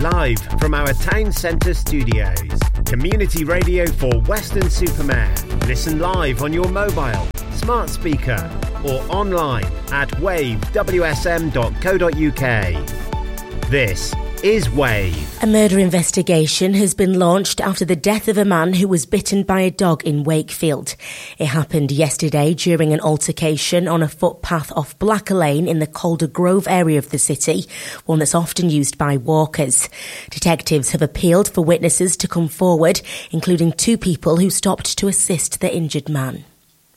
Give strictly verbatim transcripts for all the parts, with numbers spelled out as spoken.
live from our town centre studios. Community radio for Weston-super-Mare. Listen live on your mobile, smart speaker or online at wave w s m dot co dot u k. This is Wave. A murder investigation has been launched after the death of a man who was bitten by a dog in Wakefield. It happened yesterday during an altercation on a footpath off Blacker Lane in the Calder Grove area of the city, one that's often used by walkers. Detectives have appealed for witnesses to come forward, including two people who stopped to assist the injured man.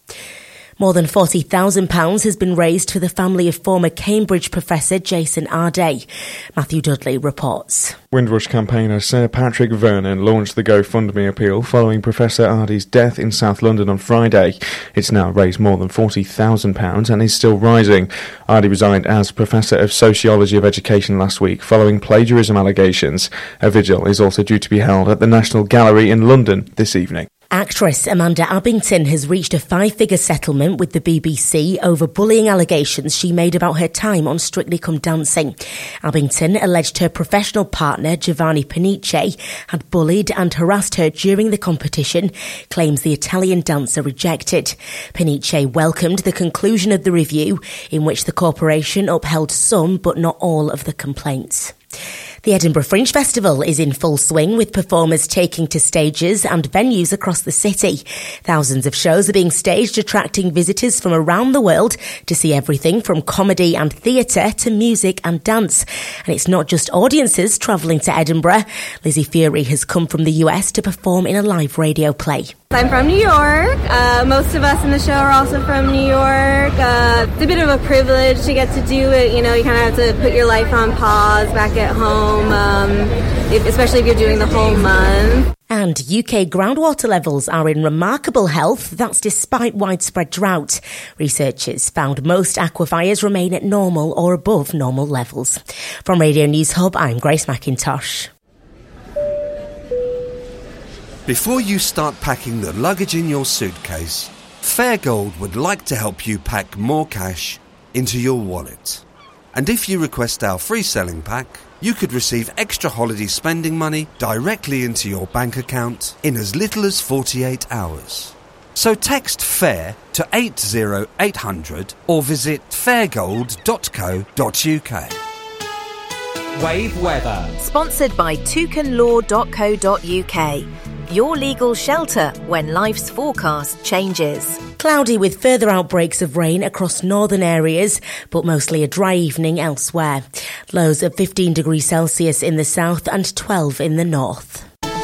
More than forty thousand pounds has been raised for the family of former Cambridge professor Jason Arday. Matthew Dudley reports. Windrush campaigner Sir Patrick Vernon launched the GoFundMe appeal following Professor Arday's death in South London on Friday. It's now raised more than forty thousand pounds and is still rising. Arday resigned as Professor of Sociology of Education last week following plagiarism allegations. A vigil is also due to be held at the National Gallery in London this evening. Actress Amanda Abbington has reached a five-figure settlement with the B B C over bullying allegations she made about her time on Strictly Come Dancing. Abbington alleged her professional partner, Giovanni Panice, had bullied and harassed her during the competition, claims the Italian dancer rejected. Panice welcomed the conclusion of the review, in which the corporation upheld some but not all of the complaints. The Edinburgh Fringe Festival is in full swing, with performers taking to stages and venues across the city. Thousands of shows are being staged, attracting visitors from around the world to see everything from comedy and theatre to music and dance. And it's not just audiences travelling to Edinburgh. Lizzie Fury has come from the U S to perform in a live radio play. I'm from New York. Uh, most of us in the show are also from New York. Uh, it's a bit of a privilege to get to do it. You know, you kind of have to put your life on pause back at home, um, if, especially if you're doing the whole month. And U K groundwater levels are in remarkable health. That's despite widespread drought. Researchers found most aquifers remain at normal or above normal levels. From Radio News Hub, I'm Grace McIntosh. Before you start packing the luggage in your suitcase, Fairgold would like to help you pack more cash into your wallet. And if you request our free selling pack, you could receive extra holiday spending money directly into your bank account in as little as forty-eight hours. So text FAIR to eight zero eight hundred or visit fairgold dot co dot u k. Wave weather. Sponsored by toucan law dot co dot u k. Your legal shelter when life's forecast changes. Cloudy with further outbreaks of rain across northern areas, but mostly a dry evening elsewhere. Lows of fifteen degrees Celsius in the south and twelve in the north.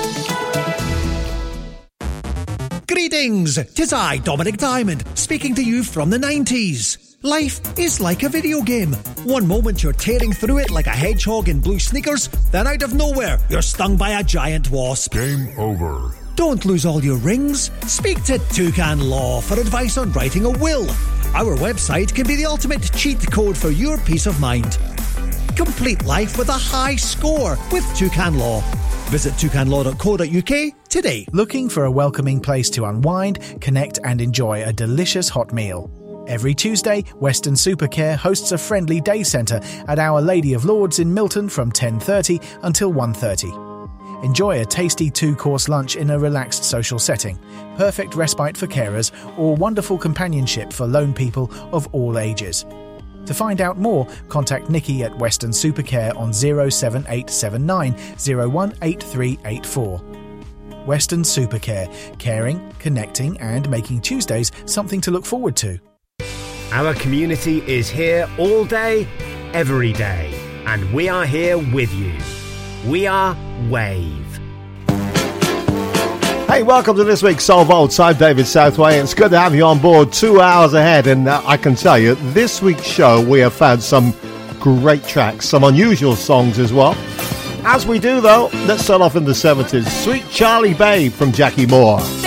Greetings, 'tis I, Dominic Diamond, speaking to you from the nineties. Life is like a video game. One moment you're tearing through it like a hedgehog in blue sneakers, then out of nowhere, you're stung by a giant wasp. Game over. Don't lose all your rings. Speak to Toucan Law for advice on writing a will. Our website can be the ultimate cheat code for your peace of mind. Complete life with a high score with Toucan Law. Visit toucan law dot co dot u k today. Looking for a welcoming place to unwind, connect and enjoy a delicious hot meal? Every Tuesday, Weston-super-Mare hosts a friendly day centre at Our Lady of Lourdes in Milton from ten thirty until one thirty. Enjoy a tasty two-course lunch in a relaxed social setting, perfect respite for carers, or wonderful companionship for lone people of all ages. To find out more, contact Nikki at Weston-super-Mare on zero seven eight seven nine zero one eight three eight four. Weston-super-Mare, caring, connecting and making Tuesdays something to look forward to. Our community is here all day, every day, and we are here with you. We are Wave. Hey, welcome to this week's Soul Vaults. I'm David Southway. It's good to have you on board two hours ahead, and uh, I can tell you, this week's show we have found some great tracks, some unusual songs as well. As we do, though, let's start off in the seventies. Sweet Charlie Babe from Jackie Moore.